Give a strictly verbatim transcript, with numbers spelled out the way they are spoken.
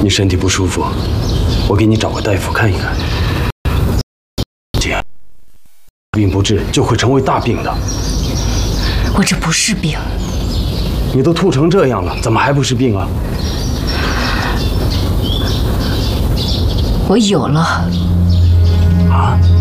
你身体不舒服，我给你找个大夫看一看。姐，病不治就会成为大病的。 我这不是病。 你都吐成这样了，怎么还不是病啊？ 我有了。 啊？